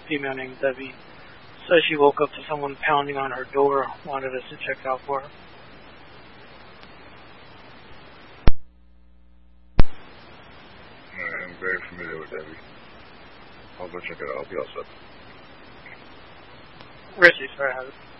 female named Debbie. Says she woke up to someone pounding on her door, wanted us to check out for her. I'm very familiar with Debbie. I'll go check it out. I'll be all set. Richie, sorry, I have it.